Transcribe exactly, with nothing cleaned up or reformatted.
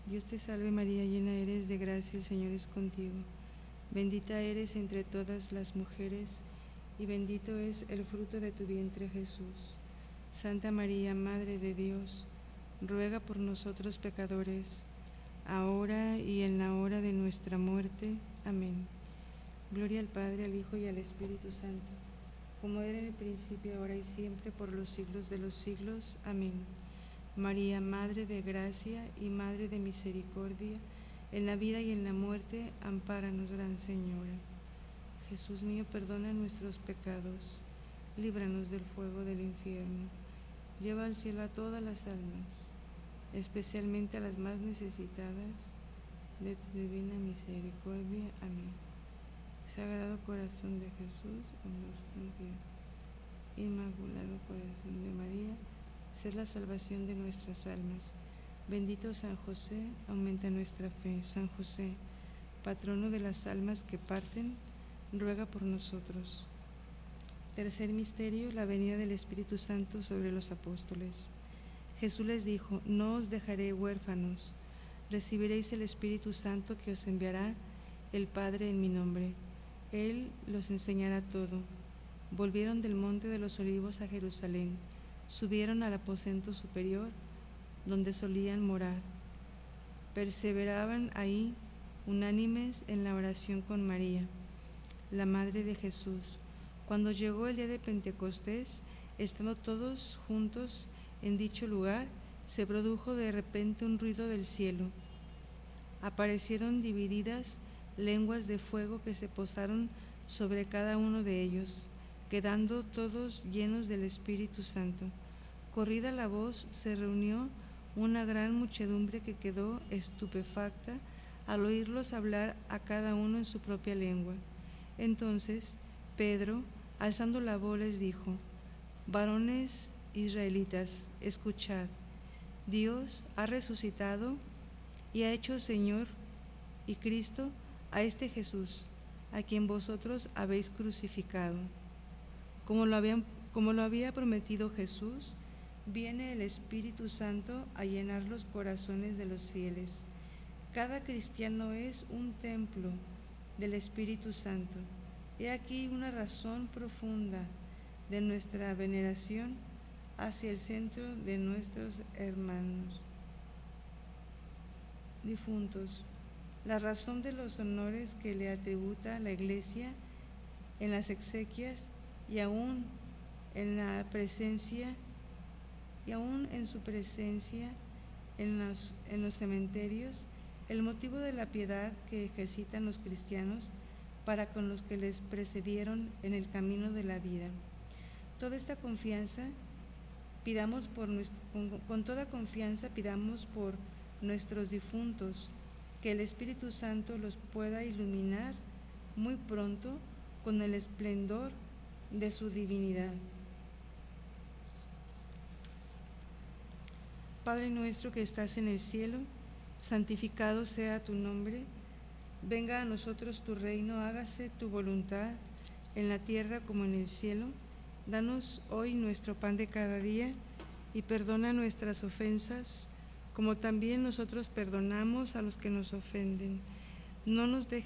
Dios te salve María, llena eres de gracia, el Señor es contigo. Bendita eres entre todas las mujeres, y bendito es el fruto de tu vientre Jesús. Santa María, Madre de Dios, ruega por nosotros pecadores, ahora y en la hora de nuestra muerte. Amén. Gloria al Padre, al Hijo y al Espíritu Santo, como era en el principio, ahora y siempre, por los siglos de los siglos. Amén. María, Madre de gracia y Madre de misericordia, en la vida y en la muerte, ampáranos, Gran Señora. Jesús mío, perdona nuestros pecados, líbranos del fuego del infierno, lleva al cielo a todas las almas, especialmente a las más necesitadas de tu divina misericordia. Amén. Sagrado Corazón de Jesús, en los confío. Inmaculado Corazón de María, sé la salvación de nuestras almas. Bendito San José, aumenta nuestra fe. San José, patrono de las almas que parten, ruega por nosotros. Tercer misterio, la venida del Espíritu Santo sobre los apóstoles. Jesús les dijo: no os dejaré huérfanos, recibiréis el Espíritu Santo que os enviará el Padre en mi nombre. Él los enseñará todo. Volvieron del monte de los olivos a Jerusalén, subieron al aposento superior, donde solían morar. Perseveraban ahí, unánimes en la oración con María, la Madre de Jesús. Cuando llegó el día de Pentecostés, estando todos juntos en dicho lugar, se produjo de repente un ruido del cielo. Aparecieron divididas lenguas de fuego que se posaron sobre cada uno de ellos, quedando todos llenos del Espíritu Santo. Corrida la voz, se reunió una gran muchedumbre que quedó estupefacta al oírlos hablar a cada uno en su propia lengua. Entonces Pedro, alzando la voz, les dijo: varones israelitas, escuchad, Dios ha resucitado y ha hecho Señor y Cristo a este Jesús, a quien vosotros habéis crucificado. Como lo, habían, como lo había prometido Jesús, viene el Espíritu Santo a llenar los corazones de los fieles. Cada cristiano es un templo del Espíritu Santo. He aquí una razón profunda de nuestra veneración hacia el centro de nuestros hermanos difuntos. La razón de los honores que le atributa la Iglesia en las exequias y aún en la presencia y aún en su presencia en los, en los cementerios, el motivo de la piedad que ejercitan los cristianos para con los que les precedieron en el camino de la vida. Toda esta confianza pidamos por nuestro, con, con toda confianza pidamos por nuestros difuntos, que el Espíritu Santo los pueda iluminar muy pronto con el esplendor de su divinidad. Padre nuestro que estás en el cielo, santificado sea tu nombre. Venga a nosotros tu reino, hágase tu voluntad en la tierra como en el cielo. Danos hoy nuestro pan de cada día y perdona nuestras ofensas, como también nosotros perdonamos a los que nos ofenden. No nos dejes